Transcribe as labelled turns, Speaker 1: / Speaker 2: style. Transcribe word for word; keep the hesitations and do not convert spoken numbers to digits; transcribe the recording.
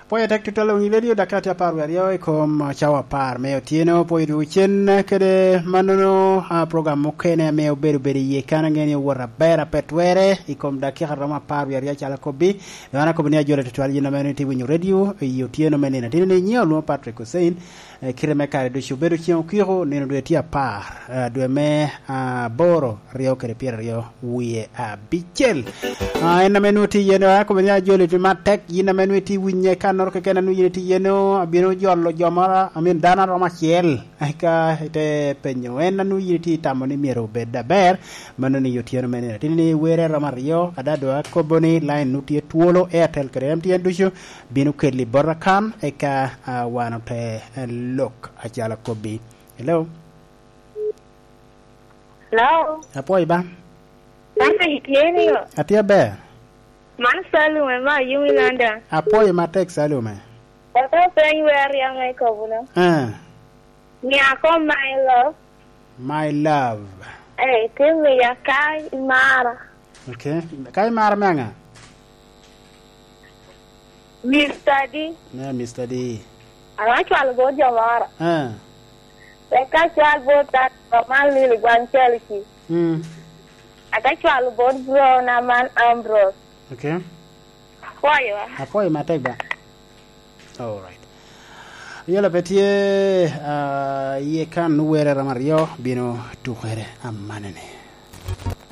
Speaker 1: Poi tek tutalo ngi radio dakati apar wario kom chawa par me otieno poi du chen kede manono a program mokene me oberu beri ye kana ngeni wora bera petwere ikom daki harama par wario chala kobi wana ko bnia jole tutwal yina menu ti winyu radio e otieno menena tinene nyio lo Patrick Hussein kireme kare do shuberu chion kiro neno do tia par do me boro rio kere pier rio wiye a bichel ina menu ti yena ko bnia jole tu matek yina menu ti winye kanor ke kenan yiti yeno abino jollo jomara amin dana roma chiel ka te penyo en nanu yiti tamoni miero bedda ber manoni yotieno menena tinni were ramario ada do ko boni line nuti tuolo airtel krem ti endusho binu kelli borakan e ka wanote look achala kobi hello
Speaker 2: hello
Speaker 1: apoy ba
Speaker 2: tanta hitieni yo
Speaker 1: atia be
Speaker 2: Man Salume ma yumi landa.
Speaker 1: Apoy ma tek Salume.
Speaker 2: Ata pen where yang ai ko buna.
Speaker 1: Ah.
Speaker 2: Ni ako my love.
Speaker 1: My love.
Speaker 2: Eh, timi ya kai mara.
Speaker 1: Okay. Kai mara manga.
Speaker 2: Mister D.
Speaker 1: Na Mister D.
Speaker 2: Ara chwal go jamara.
Speaker 1: Ah.
Speaker 2: E ka chwal go ta man lili gwanchelki.
Speaker 1: Hmm.
Speaker 2: Ata chwal go bro na man Ambrose.
Speaker 1: Okay.
Speaker 2: Apoy wa.
Speaker 1: Apoy ma tek ba. All right. Yola petie uh, ye kan nuwere ramario bino tuwere amanene.